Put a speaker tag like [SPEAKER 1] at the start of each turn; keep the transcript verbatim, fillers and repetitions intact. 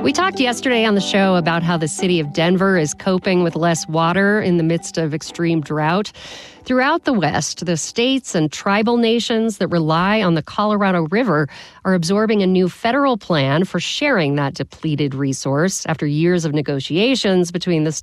[SPEAKER 1] We talked yesterday on the show about how the city of Denver is coping with less water in the midst of extreme drought. Throughout the West, the states and tribal nations that rely on the Colorado River are absorbing a new federal plan for sharing that depleted resource after years of negotiations between the